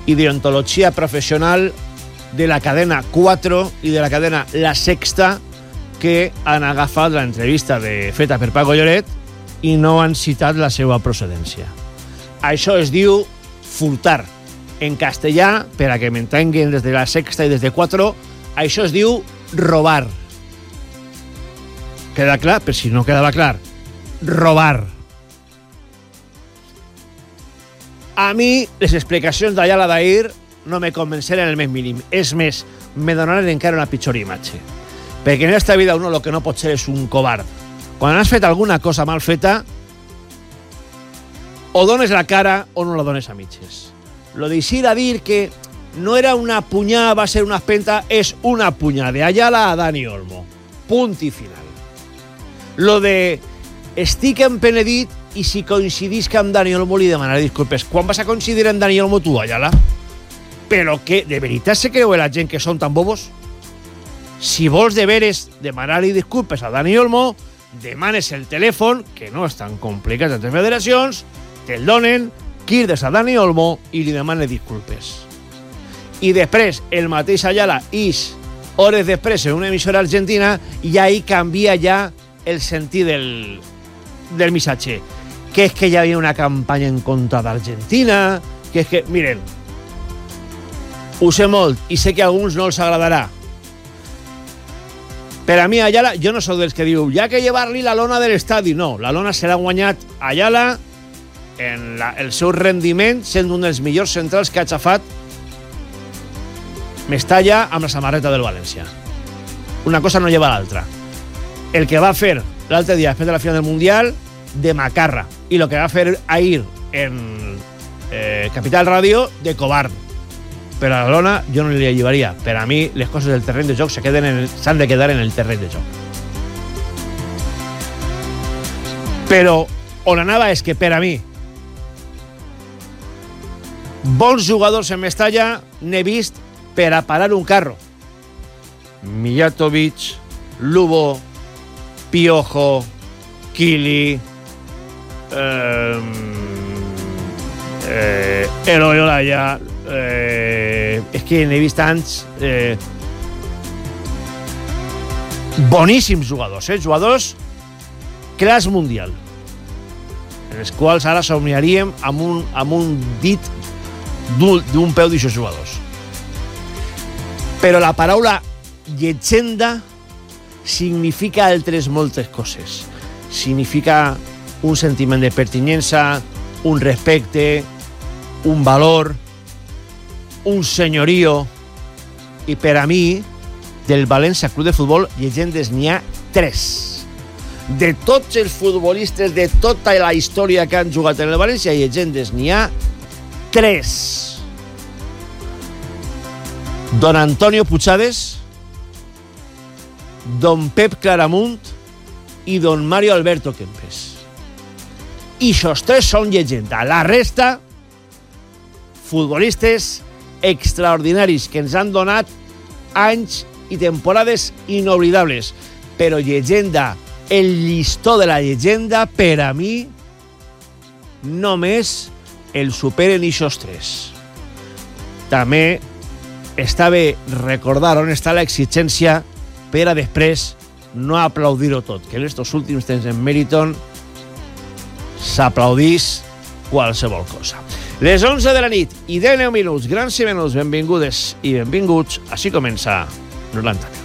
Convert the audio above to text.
y deontología profesional de la cadena 4 y de la cadena La Sexta, que han agafat l'entrevista feta per Paco Lloret i no han citat la seva procedència. Això es diu furtar. En castellà, per a que m'entenguen des de La Sexta i des de 4, això es diu robar. Queda clar? Per si no quedava clar. Robar. A mi, les explicacions d'Ayala d'ahir no me convenceren el més mínim. És més, me donaren encara una pitjor imatge. Perquè en esta vida uno lo que no pot ser és un covard. Quan has fet alguna cosa mal feta, o dones la cara o no la dones a mitges. Lo d'eixir a dir que no era una punyada, va ser una espenta, és una punyada de Ayala a Dani Olmo. Punt i final. Lo de estic empenedit i si coincidisc amb Dani Olmo li demanaré disculpes. Quan vas a coincidir amb Dani Olmo tu, Ayala? Però que de veritat se creu la gent que són tan bobos? Si vols de veres demanar-li disculpes a Dani Olmo, demanes el telèfon, que no és tan complicat entre federacions, te'l donen, quirdes a Dani Olmo i li demanes disculpes. I després, el mateix Ayala ix hores després en una emissora argentina i ahí canvia ja el sentit del missatge. Que és que hi havia una campanya en contra d'Argentina, que és que, miren, ho sé molt i sé que a alguns no els agradarà. Per a mi, Ayala, jo no soc dels que diu ja que llevar-li la lona de l'estadi. No, la lona se l'ha guanyat Ayala en el seu rendiment, sent un dels millors centrals que ha aixafat Mestalla amb la samarreta del València. Una cosa no lleva l'altra. El que va fer l'altre dia després de la final del Mundial, de macarra. I el que va fer ahir en Capital Ràdio, de covard. Però a la lona jo no li llevaria. Per a mi, les coses del terreny de joc s'han de quedar en el terreny de joc. Però on anava és que, per a mi, bons jugadors en Mestalla n'he vist per a parar un carro. Mijatovic, Lugo, Piojo, Kili, Eloi Olaya, és que n'he vist tants boníssims jugadors, jugadors clars mundial, en els quals ara somniaríem amb un dit d'un peu d'aixòs jugadors. Però la paraula llegenda significa altres moltes coses. Significa un sentiment de pertinença, un respecte, un valor, un senyorio. I per a mi, del València Club de Futbol, llegendes n'hi ha 3. De tots els futbolistes de tota la història que han jugat en el València, llegendes n'hi ha 3. Don Antonio Puchades, don Pep Claramunt i don Mario Alberto Kempes. I aquests 3 són llegenda. La resta, futbolistes extraordinaris que ens han donat anys i temporades inoblidables. Però llegenda, el llistó de la llegenda, per a mi, només el superen aquests 3. També està bé recordar on està l'exigència per a després no aplaudir-ho tot, que en aquests últims temps en Meriton s'aplaudís qualsevol cosa. Les 11 de la nit i 19 minuts, grans i menuts, benvingudes i benvinguts. Així comença 90.